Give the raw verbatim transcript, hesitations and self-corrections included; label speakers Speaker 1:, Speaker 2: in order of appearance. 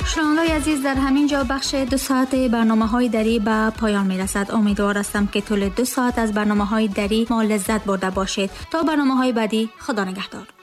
Speaker 1: شنوندگان عزیز، در همین جا بخش دو ساعت برنامه‌های دری به پایان می‌رسد. امیدوار هستم که طول دو ساعت از برنامه‌های دری ما لذت برده باشید. تا برنامه‌های بعدی، خدا نگهدار.